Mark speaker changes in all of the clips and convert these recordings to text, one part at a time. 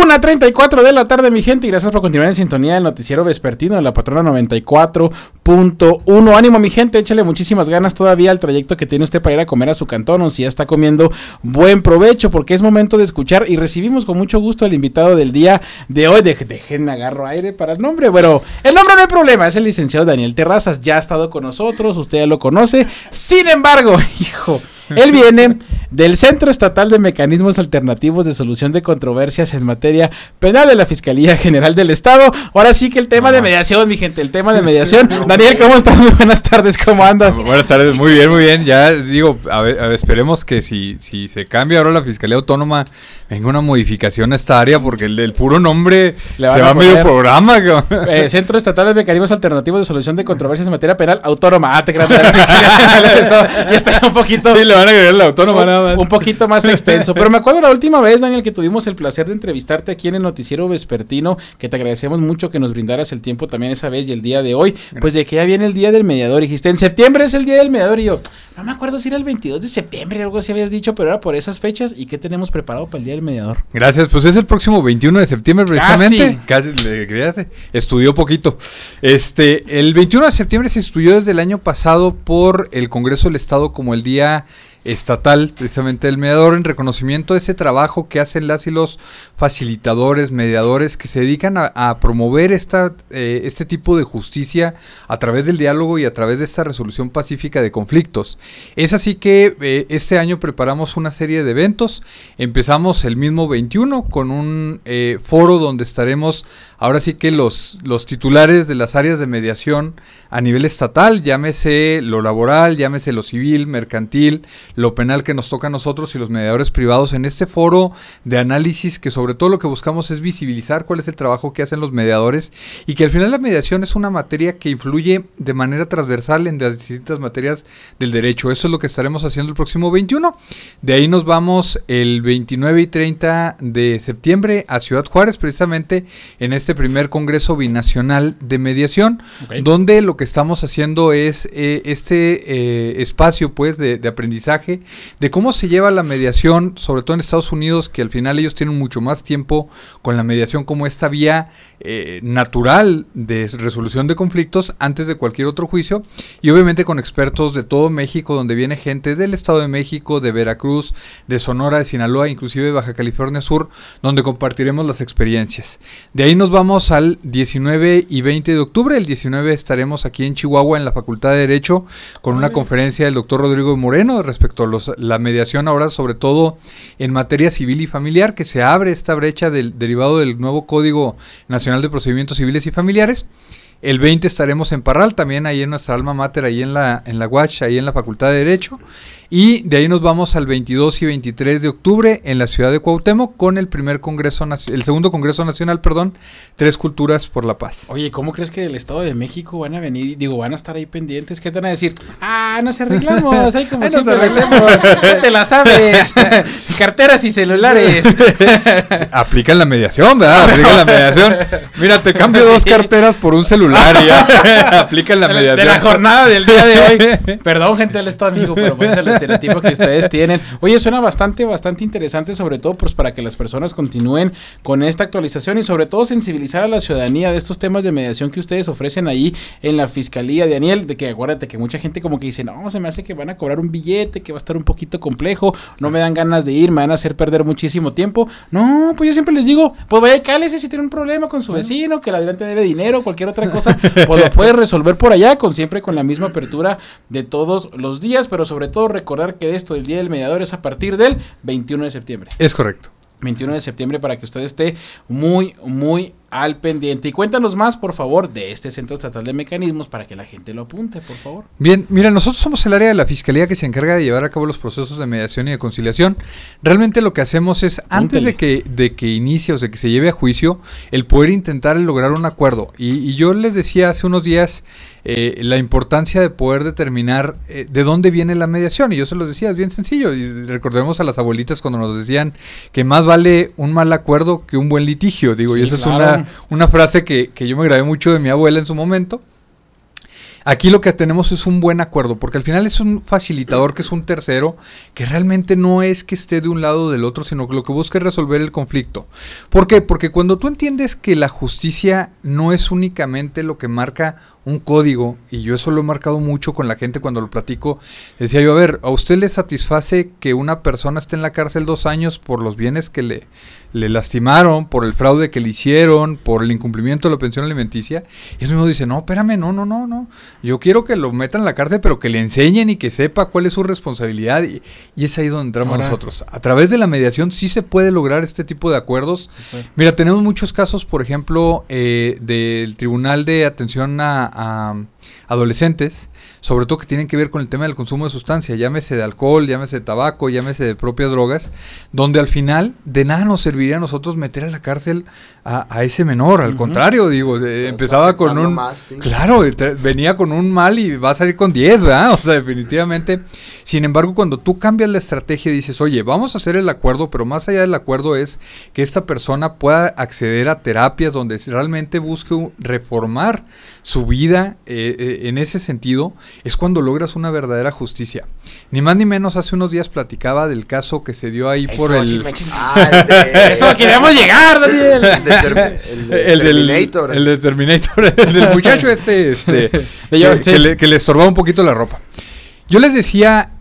Speaker 1: 1:34 de la tarde, mi gente, y gracias por continuar en sintonía del noticiero vespertino de la Patrona 94.1. Ánimo, mi gente, échale muchísimas ganas todavía al trayecto que tiene usted para ir a comer a su cantón, o si ya está comiendo, buen provecho, porque es momento de escuchar, y recibimos con mucho gusto al invitado del día de hoy. Déjenme agarro aire para el nombre. Bueno, el nombre no hay problema, es el licenciado Daniel Terrazas, ya ha estado con nosotros, usted ya lo conoce. Sin embargo, hijo, él viene del Centro Estatal de Mecanismos Alternativos de Solución de Controversias en Materia Penal de la Fiscalía General del Estado. Ahora sí que el tema de mediación, mi gente, el tema de mediación. Daniel, ¿cómo estás? Muy buenas tardes, ¿cómo andas?
Speaker 2: Buenas tardes, muy bien. Ya digo, a ver, esperemos que si se cambia ahora la Fiscalía Autónoma, venga una modificación a esta área, porque el puro nombre se va a medio programa.
Speaker 1: Centro Estatal de Mecanismos Alternativos de Solución de Controversias en Materia Penal Autónoma. Te creas. Ya está un poquito...
Speaker 2: Sí, le van a agregar la autónoma nada más.
Speaker 1: Un poquito más extenso. Pero me acuerdo la última vez, Daniel, que tuvimos el placer de entrevistarte aquí en el noticiero vespertino, que te agradecemos mucho que nos brindaras el tiempo también esa vez y el día de hoy. Pues de que ya viene el Día del Mediador. Dijiste, en septiembre es el Día del Mediador. Y yo, no me acuerdo si era el 22 de septiembre, algo así habías dicho, pero era por esas fechas. ¿Y qué tenemos preparado para el Día del Mediador?
Speaker 2: Gracias, pues es el próximo 21 de septiembre precisamente. Casi estudió poquito. El 21 de septiembre se estudió desde el año pasado por el Congreso del Estado como el Día Estatal, precisamente del mediador, en reconocimiento de ese trabajo que hacen las y los facilitadores, mediadores, que se dedican a promover este tipo de justicia a través del diálogo y a través de esta resolución pacífica de conflictos. Es así que este año preparamos una serie de eventos. Empezamos el mismo 21 con un foro donde estaremos ahora sí que los titulares de las áreas de mediación a nivel estatal, llámese lo laboral, llámese lo civil, mercantil, lo penal que nos toca a nosotros y los mediadores privados en este foro de análisis, que sobre todo lo que buscamos es visibilizar cuál es el trabajo que hacen los mediadores, y que al final la mediación es una materia que influye de manera transversal en las distintas materias del derecho. Eso es lo que estaremos haciendo el próximo 21. De ahí nos vamos el 29 y 30 de septiembre a Ciudad Juárez, precisamente en este primer Congreso Binacional de Mediación, donde lo que estamos haciendo es espacio pues de aprendizaje de cómo se lleva la mediación, sobre todo en Estados Unidos, que al final ellos tienen mucho más tiempo con la mediación como esta vía natural de resolución de conflictos antes de cualquier otro juicio, y obviamente con expertos de todo México, donde viene gente del Estado de México, de Veracruz, de Sonora, de Sinaloa, inclusive de Baja California Sur, donde compartiremos las experiencias. De ahí nos vamos al 19 y 20 de octubre. El 19 estaremos aquí en Chihuahua en la Facultad de Derecho con una conferencia del doctor Rodrigo Moreno respecto a la mediación ahora, sobre todo en materia civil y familiar, que se abre esta brecha derivado del nuevo Código Nacional de Procedimientos Civiles y Familiares. El 20 estaremos en Parral, también ahí en nuestra alma mater, ahí en la UACH, ahí en la Facultad de Derecho. Y de ahí nos vamos al 22 y 23 de octubre en la ciudad de Cuauhtémoc con el segundo Congreso Nacional, Tres Culturas por la Paz.
Speaker 1: Oye, ¿cómo crees que del Estado de México van a venir? Van a estar ahí pendientes. ¿Qué te van a decir? Nos arreglamos, ahí como siempre lo hacemos. Te la sabes. Carteras y celulares.
Speaker 2: Aplican la mediación, ¿verdad? Aplican la mediación. Mira, te cambio 2 carteras por un celular y ya. Aplican la mediación.
Speaker 1: De la jornada del día de hoy. Perdón, gente del Estado de México, pero pues es el estereotipo que ustedes tienen. Oye, suena bastante interesante, sobre todo pues para que las personas continúen con esta actualización y sobre todo sensibilizar a la ciudadanía de estos temas de mediación que ustedes ofrecen ahí en la Fiscalía, Daniel, de que acuérdate que mucha gente como que dice, no, se me hace que van a cobrar un billete, que va a estar un poquito complejo, no me dan ganas de ir, me van a hacer perder muchísimo tiempo. No, pues yo siempre les digo, pues vaya y cálese si tiene un problema con su vecino, que el adelante debe dinero, cualquier otra cosa, pues lo puede resolver por allá, siempre con la misma apertura de todos los días, pero sobre todo recordar que esto del Día del Mediador es a partir del 21 de septiembre.
Speaker 2: Es correcto.
Speaker 1: 21 de septiembre para que usted esté muy al pendiente. Y cuéntanos más, por favor, de este Centro Estatal de Mecanismos para que la gente lo apunte, por favor.
Speaker 2: Bien, mira, nosotros somos el área de la Fiscalía que se encarga de llevar a cabo los procesos de mediación y de conciliación. Realmente lo que hacemos es, antes de que inicie o de que se lleve a juicio, el poder intentar lograr un acuerdo. Y yo les decía hace unos días la importancia de poder determinar de dónde viene la mediación, y yo se los decía, es bien sencillo, y recordemos a las abuelitas cuando nos decían que más vale un mal acuerdo que un buen litigio, digo, sí, y esa claro. Es una frase que yo me grabé mucho de mi abuela en su momento. Aquí lo que tenemos es un buen acuerdo, porque al final es un facilitador que es un tercero, que realmente no es que esté de un lado o del otro, sino que lo que busca es resolver el conflicto. ¿Por qué? Porque cuando tú entiendes que la justicia no es únicamente lo que marca un código, y yo eso lo he marcado mucho con la gente cuando lo platico, decía yo, a ver, ¿a usted le satisface que una persona esté en la cárcel 2 años por los bienes que le lastimaron, por el fraude que le hicieron, por el incumplimiento de la pensión alimenticia? Y eso mismo dice, no, espérame, no, yo quiero que lo metan en la cárcel, pero que le enseñen y que sepa cuál es su responsabilidad, y es ahí donde entramos nosotros. A través de la mediación sí se puede lograr este tipo de acuerdos. Sí. Mira, tenemos muchos casos, por ejemplo, del Tribunal de Atención a adolescentes, sobre todo que tienen que ver con el tema del consumo de sustancia, llámese de alcohol, llámese de tabaco, llámese de propias drogas, donde al final de nada nos serviría a nosotros meter a la cárcel a ese menor, al contrario, digo, empezaba con un... Más, sí. Claro, venía con un mal y va a salir con 10, ¿verdad? O sea, definitivamente. Sin embargo, cuando tú cambias la estrategia y dices, oye, vamos a hacer el acuerdo, pero más allá del acuerdo es que esta persona pueda acceder a terapias donde realmente busque reformar su vida en ese sentido, es cuando logras una verdadera justicia. Ni más ni menos, hace unos días platicaba del caso que se dio ahí por el...
Speaker 1: Eso queríamos llegar, Daniel.
Speaker 2: El de Terminator, el del muchacho que le estorbaba un poquito la ropa. Yo les decía,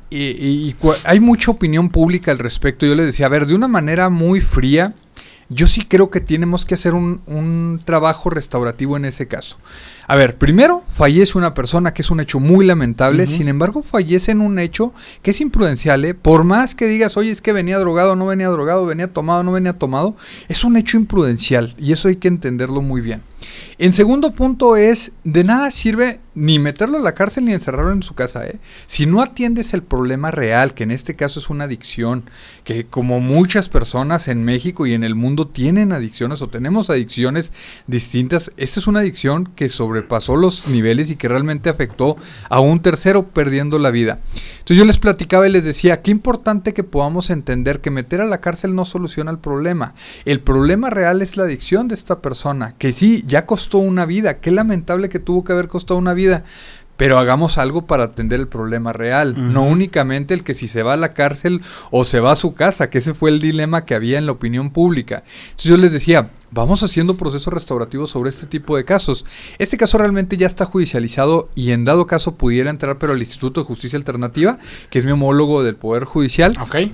Speaker 2: hay mucha opinión pública al respecto, yo les decía, a ver, de una manera muy fría, yo sí creo que tenemos que hacer un trabajo restaurativo en ese caso. A ver, primero fallece una persona, que es un hecho muy lamentable, sin embargo fallece en un hecho que es imprudencial, por más que digas, oye, es que venía drogado, no venía drogado, venía tomado, no venía tomado, es un hecho imprudencial y eso hay que entenderlo muy bien. En segundo punto es, de nada sirve ni meterlo a la cárcel ni encerrarlo en su casa, si no atiendes el problema real, que en este caso es una adicción, que como muchas personas en México y en el mundo tienen adicciones o tenemos adicciones distintas, esta es una adicción que sobrepasó los niveles y que realmente afectó a un tercero perdiendo la vida. Entonces yo les platicaba y les decía, qué importante que podamos entender que meter a la cárcel no soluciona el problema real es la adicción de esta persona, que sí, ya costó una vida, qué lamentable que tuvo que haber costado una vida, pero hagamos algo para atender el problema real, no únicamente el que si se va a la cárcel o se va a su casa, que ese fue el dilema que había en la opinión pública. Entonces yo les decía, vamos haciendo procesos restaurativos sobre este tipo de casos. Este caso realmente ya está judicializado y en dado caso pudiera entrar, pero al Instituto de Justicia Alternativa, que es mi homólogo del Poder Judicial,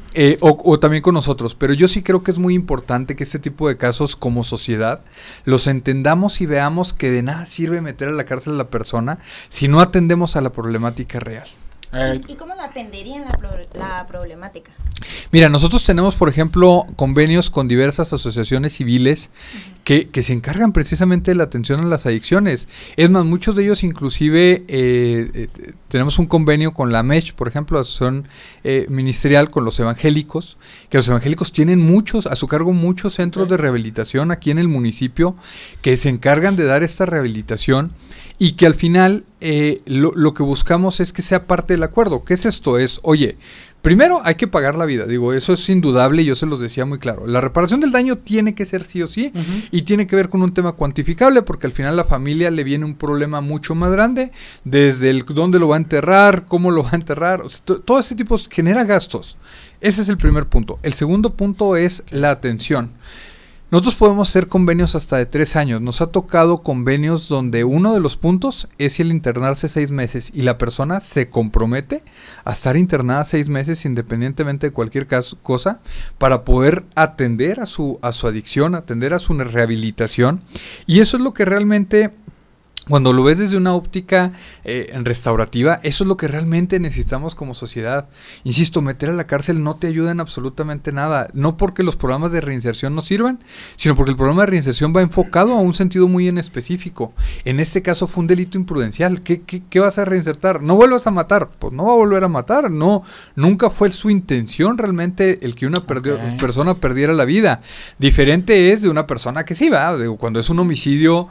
Speaker 2: o también con nosotros. Pero yo sí creo que es muy importante que este tipo de casos como sociedad los entendamos y veamos que de nada sirve meter a la cárcel a la persona si no atendemos a la problemática real.
Speaker 3: ¿Y cómo lo atenderían la problemática?
Speaker 2: Mira, nosotros tenemos, por ejemplo, convenios con diversas asociaciones civiles que se encargan precisamente de la atención a las adicciones. Es más, muchos de ellos inclusive tenemos un convenio con la MESH, por ejemplo, asociación ministerial con los evangélicos, que los evangélicos tienen a su cargo muchos centros de rehabilitación aquí en el municipio que se encargan de dar esta rehabilitación y que al final lo que buscamos es que sea parte del acuerdo. ¿Qué es esto? Es, oye, primero hay que pagar la vida, digo, eso es indudable y yo se los decía muy claro. La reparación del daño tiene que ser sí o sí y tiene que ver con un tema cuantificable porque al final a la familia le viene un problema mucho más grande, desde el dónde lo va a enterrar, cómo lo va a enterrar, o sea, todo ese tipo genera gastos. Ese es el primer punto. El segundo punto es la atención. Nosotros podemos hacer convenios hasta de 3 años. Nos ha tocado convenios donde uno de los puntos es el internarse 6 meses y la persona se compromete a estar internada 6 meses independientemente de cualquier cosa para poder atender a su adicción, atender a su rehabilitación. Y eso es lo que realmente... Cuando lo ves desde una óptica restaurativa, eso es lo que realmente necesitamos como sociedad. Insisto, meter a la cárcel no te ayuda en absolutamente nada. No porque los programas de reinserción no sirvan, sino porque el programa de reinserción va enfocado a un sentido muy en específico. En este caso fue un delito imprudencial. ¿Qué vas a reinsertar? ¿No vuelvas a matar? Pues no va a volver a matar. No, nunca fue su intención realmente el que una persona perdiera la vida. Diferente es de una persona que sí va. Cuando es un homicidio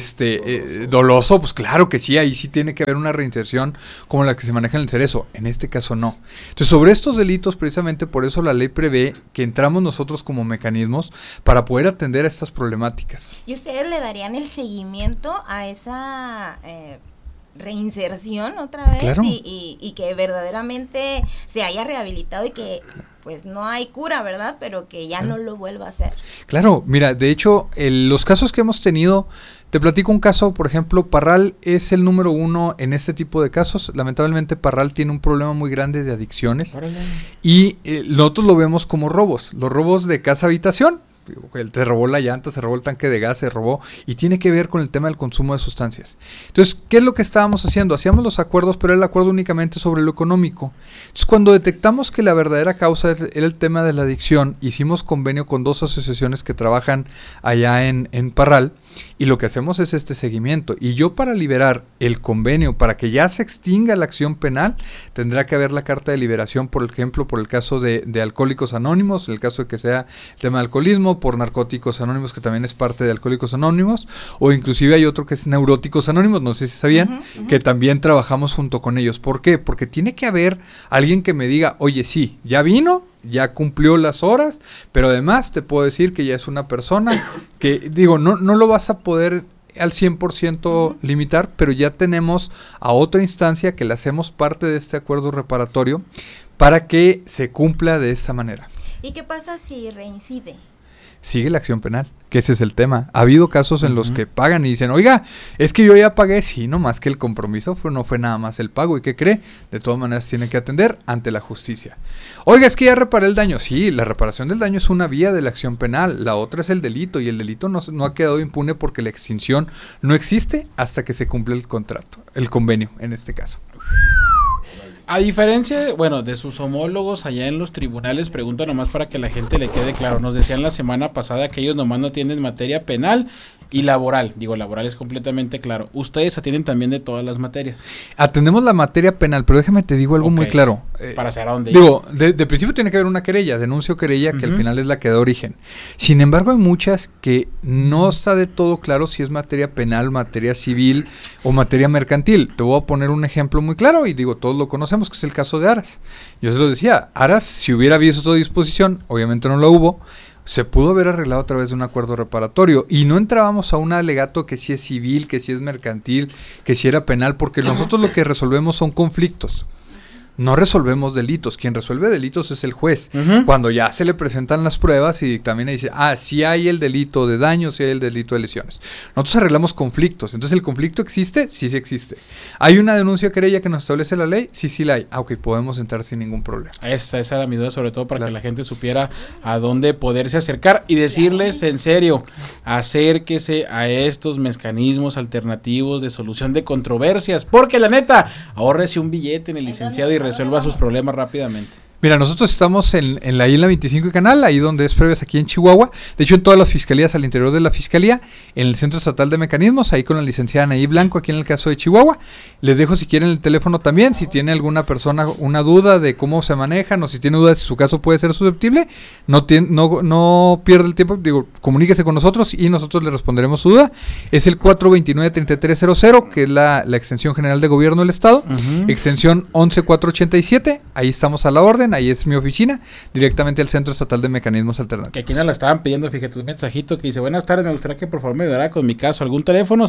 Speaker 2: doloso, pues claro que sí, ahí sí tiene que haber una reinserción como la que se maneja en el Cerezo. En este caso no. Entonces, sobre estos delitos, precisamente por eso la ley prevé que entramos nosotros como mecanismos para poder atender a estas problemáticas.
Speaker 3: ¿Y ustedes le darían el seguimiento a esa reinserción otra vez,
Speaker 2: claro,
Speaker 3: y que verdaderamente se haya rehabilitado y que pues no hay cura, ¿verdad? Pero que ya no lo vuelva a hacer.
Speaker 2: Claro, mira, de hecho, los casos que hemos tenido, te platico un caso, por ejemplo, Parral es el número 1 en este tipo de casos. Lamentablemente Parral tiene un problema muy grande de adicciones. Y nosotros lo vemos como robos, los robos de casa-habitación. Te robó la llanta, se robó el tanque de gas, se robó, y tiene que ver con el tema del consumo de sustancias. Entonces, ¿qué es lo que estábamos haciendo? Hacíamos los acuerdos, pero era el acuerdo únicamente sobre lo económico. Entonces, cuando detectamos que la verdadera causa era el tema de la adicción, hicimos convenio con 2 asociaciones que trabajan allá en Parral, y lo que hacemos es este seguimiento. Y yo, para liberar el convenio, para que ya se extinga la acción penal, tendrá que haber la carta de liberación, por ejemplo, por el caso de Alcohólicos Anónimos, en el caso de que sea el tema de alcoholismo, por Narcóticos Anónimos, que también es parte de Alcohólicos Anónimos, o inclusive hay otro que es Neuróticos Anónimos, no sé si sabían, que también trabajamos junto con ellos. ¿Por qué? Porque tiene que haber alguien que me diga, oye, sí, ya vino, ya cumplió las horas, pero además te puedo decir que ya es una persona que, digo, no lo vas a poder al 100% limitar, pero ya tenemos a otra instancia que le hacemos parte de este acuerdo reparatorio para que se cumpla de esta manera.
Speaker 3: ¿Y qué pasa si reincide?
Speaker 2: Sigue la acción penal, que ese es el tema. Ha habido casos en los que pagan y dicen, oiga, es que yo ya pagué, sí, no más que el compromiso no fue nada más el pago, ¿y qué cree? De todas maneras tiene que atender ante la justicia. Oiga, es que ya reparé el daño. Sí, la reparación del daño es una vía de la acción penal, la otra es el delito, y el delito no ha quedado impune porque la extinción no existe hasta que se cumple el contrato, el convenio en este caso.
Speaker 1: A diferencia, de sus homólogos allá en los tribunales, pregunto nomás para que la gente le quede claro, nos decían la semana pasada que ellos nomás no atienden materia penal y laboral, laboral es completamente claro, ustedes atienden también de todas las materias.
Speaker 2: Atendemos la materia penal, pero déjame te digo algo muy claro.
Speaker 1: Para saber a dónde
Speaker 2: ir. De principio tiene que haber una querella, denuncio querella, que al final es la que da origen. Sin embargo, hay muchas que no está de todo claro si es materia penal, materia civil o materia mercantil. Te voy a poner un ejemplo muy claro y todos lo conocemos, que es el caso de Aras. Yo se lo decía, Aras, si hubiera habido esa disposición, obviamente no la hubo, se pudo haber arreglado a través de un acuerdo reparatorio y no entrábamos a un alegato que si es civil, que si es mercantil, que si era penal, porque nosotros lo que resolvemos son conflictos. No resolvemos delitos, quien resuelve delitos es el juez. Cuando ya se le presentan las pruebas y dictamina y dice, sí hay el delito de daño, sí hay el delito de lesiones. Nosotros arreglamos conflictos, entonces ¿el conflicto existe? Sí existe. ¿Hay una denuncia querella que nos establece la ley? Sí la hay. Ok, podemos entrar sin ningún problema.
Speaker 1: Esa era mi duda, sobre todo para que la gente supiera a dónde poderse acercar y decirles en serio, acérquese a estos mecanismos alternativos de solución de controversias, porque la neta, ahórrese un billete en el licenciado y resuelva sus problemas rápidamente.
Speaker 2: Mira, nosotros estamos en la isla 25 y Canal, ahí donde es Previas, aquí en Chihuahua. De hecho, en todas las fiscalías al interior de la fiscalía, en el Centro Estatal de Mecanismos, ahí con la licenciada Anaí Blanco, aquí en el caso de Chihuahua. Les dejo si quieren el teléfono también, si tiene alguna persona una duda de cómo se manejan o si tiene dudas si su caso puede ser susceptible, no pierde el tiempo, comuníquese con nosotros y nosotros le responderemos su duda. Es el 429-3300, que es la extensión general de gobierno del estado, extensión 11487, ahí estamos a la orden. Ahí es mi oficina, directamente al Centro Estatal de Mecanismos Alternativos.
Speaker 1: Que aquí nos la estaban pidiendo, fíjate, un mensajito que dice, buenas tardes, me gustaría que por favor me ayudara con mi caso. ¿Algún teléfono?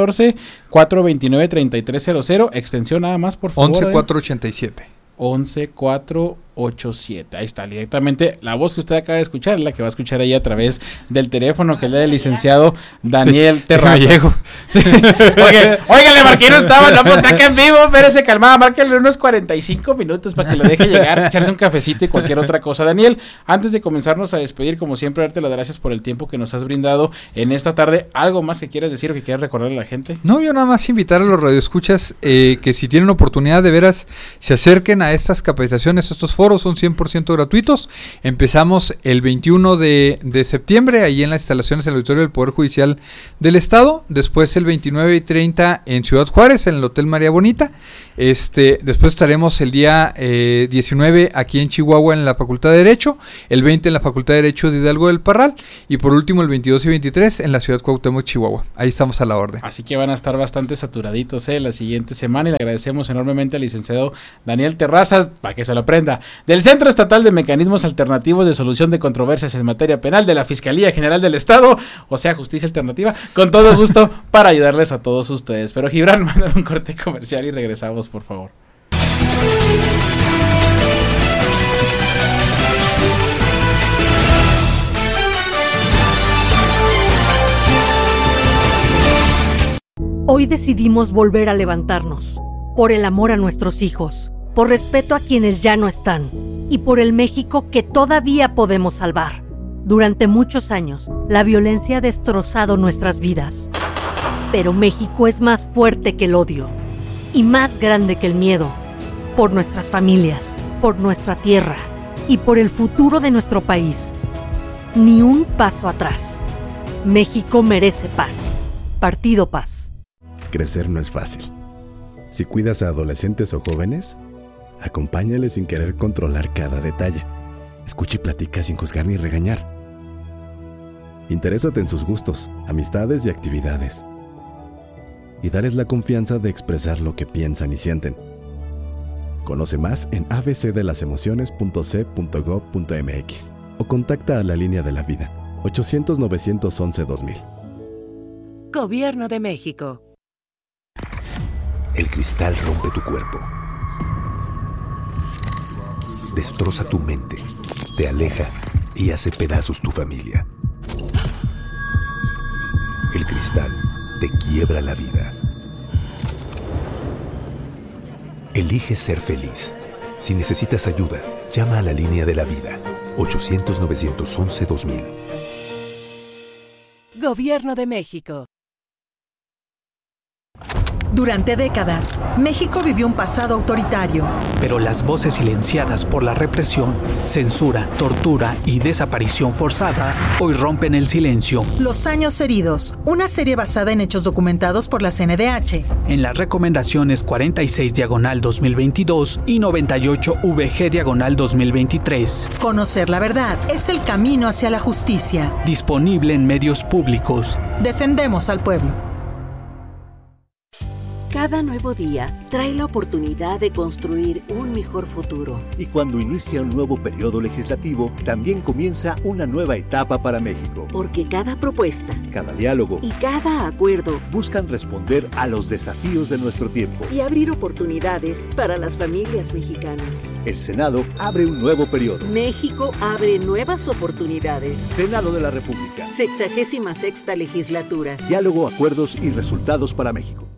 Speaker 1: 614-429-3300, extensión nada más, por favor.
Speaker 2: 11487.
Speaker 1: 11487. Ahí está, directamente la voz que usted acaba de escuchar, la que va a escuchar ahí a través del teléfono, que es la del licenciado Daniel Terrazas. Oiga, le marqué, no estaba, no, pues está acá en vivo, espérese calmada, márquenle unos 45 minutos para que lo deje llegar, echarse un cafecito y cualquier otra cosa. Daniel, antes de comenzarnos a despedir, como siempre, darte las gracias por el tiempo que nos has brindado en esta tarde. ¿Algo más que quieras decir o que quieras recordarle a la gente?
Speaker 2: No, yo nada más invitar a los radioescuchas que si tienen oportunidad, de veras se acerquen a estas capacitaciones, estos foros son 100% gratuitos. Empezamos el 21 de septiembre ahí en las instalaciones del auditorio del Poder Judicial del Estado, después el 29 y 30 en Ciudad Juárez, en el Hotel María Bonita. Después estaremos el día 19 aquí en Chihuahua en la Facultad de Derecho, el 20 en la Facultad de Derecho de Hidalgo del Parral y por último el 22 y 23 en la Ciudad Cuauhtémoc, Chihuahua. Ahí estamos a la orden.
Speaker 1: Así que van a estar bastante saturaditos la siguiente semana y le agradecemos enormemente al licenciado Daniel Terrazas, para que se lo aprenda, del Centro Estatal de Mecanismos Alternativos de Solución de Controversias en Materia Penal de la Fiscalía General del Estado, o sea, Justicia Alternativa, con todo gusto para ayudarles a todos ustedes. Pero Gibran, mándame un corte comercial y regresamos, por favor.
Speaker 4: Hoy decidimos volver a levantarnos, por el amor a nuestros hijos, por respeto a quienes ya no están y por el México que todavía podemos salvar. Durante muchos años, la violencia ha destrozado nuestras vidas, pero México es más fuerte que el odio y más grande que el miedo, por nuestras familias, por nuestra tierra y por el futuro de nuestro país. Ni un paso atrás. México merece paz. Partido Paz.
Speaker 5: Crecer no es fácil. Si cuidas a adolescentes o jóvenes, acompáñales sin querer controlar cada detalle. Escucha y platica sin juzgar ni regañar. Interésate en sus gustos, amistades y actividades. Y dales la confianza de expresar lo que piensan y sienten. Conoce más en abcdelasemociones.c.gov.mx o contacta a la Línea de la Vida, 800-911-2000.
Speaker 6: Gobierno de México.
Speaker 7: El cristal rompe tu cuerpo, destroza tu mente, te aleja y hace pedazos tu familia. El cristal te quiebra la vida. Elige ser feliz. Si necesitas ayuda, llama a la Línea de la Vida, 800-911-2000.
Speaker 6: Gobierno de México.
Speaker 8: Durante décadas, México vivió un pasado autoritario.
Speaker 9: Pero las voces silenciadas por la represión, censura, tortura y desaparición forzada hoy rompen el silencio.
Speaker 8: Los años heridos, una serie basada en hechos documentados por la CNDH.
Speaker 9: En las recomendaciones 46/2022 y 98/VG/2023.
Speaker 8: Conocer la verdad es el camino hacia la justicia.
Speaker 9: Disponible en medios públicos.
Speaker 8: Defendemos al pueblo.
Speaker 10: Cada nuevo día trae la oportunidad de construir un mejor futuro.
Speaker 11: Y cuando inicia un nuevo periodo legislativo, también comienza una nueva etapa para México.
Speaker 10: Porque cada propuesta,
Speaker 11: cada diálogo
Speaker 10: y cada acuerdo
Speaker 11: buscan responder a los desafíos de nuestro tiempo
Speaker 10: y abrir oportunidades para las familias mexicanas.
Speaker 11: El Senado abre un nuevo periodo.
Speaker 10: México abre nuevas oportunidades.
Speaker 11: Senado de la República.
Speaker 10: 66ª legislatura.
Speaker 11: Diálogo, acuerdos y resultados para México.